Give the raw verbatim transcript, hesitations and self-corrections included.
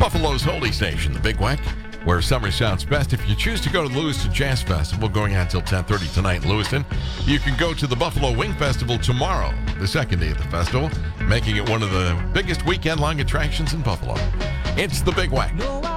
Buffalo's holy station, the Big Weck, where summer sounds best. If you choose to go to the Lewiston Jazz Festival, going on until ten thirty tonight in Lewiston, you can go to the Buffalo Wing Festival tomorrow, the second day of the festival, making it one of the biggest weekend-long attractions in Buffalo. It's the Big Weck.